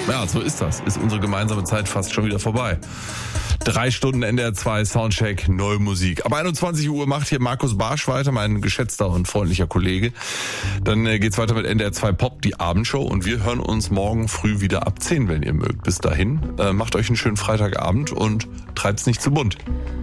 Ja, so ist das. Ist unsere gemeinsame Zeit fast schon wieder vorbei. 3 Stunden NDR 2 Soundcheck, neue Musik. Ab 21 Uhr macht hier Markus Barsch weiter, mein geschätzter und freundlicher Kollege. Dann geht's weiter mit NDR 2 Pop, die Abendshow. Und wir hören uns morgen früh wieder ab 10, wenn ihr mögt. Bis dahin, macht euch einen schönen Freitagabend und treibt's nicht zu bunt.